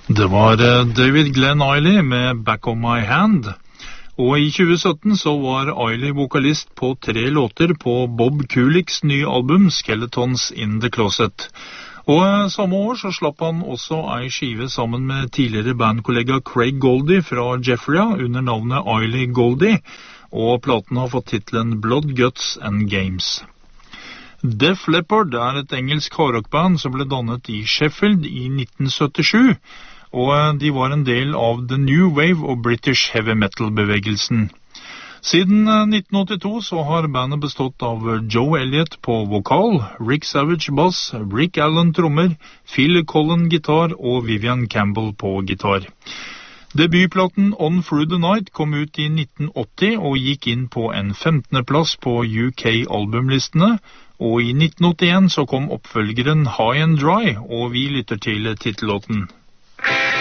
Det var David Glenn Eiley med Back on My Hand. Og i 2017 så var Eiley vokalist på 3 låter på Bob Kulicks nye album Skeletons in the Closet. Og samme år så slapp han også ei skive sammen med tidligere bandkollega Craig Goldie fra Jeffria under navnet Eiley Goldie, og platen har fått titlen Blood, Guts and Games. Def Leppard et engelsk hardrockband som ble dannet i Sheffield i 1977, og de var en del av The New Wave og British Heavy Metal-bevegelsen. Siden 1982 så har bandet bestått av Joe Elliott på vokal, Rick Savage bass, Rick Allen trommer, Phil Collen gitar og Vivian Campbell på gitar. Debutplaten On Through the Night kom ut i 1980 og gikk inn på en 15. plass på UK-albumlistene, og i 1981 så kom oppfølgeren High and Dry, og vi lytter til titellåten.